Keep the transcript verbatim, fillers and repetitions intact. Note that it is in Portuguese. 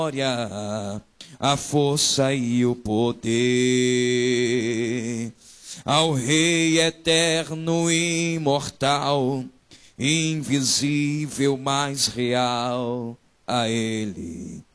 a força e o poder, ao Rei eterno e imortal, invisível, mais real, a Ele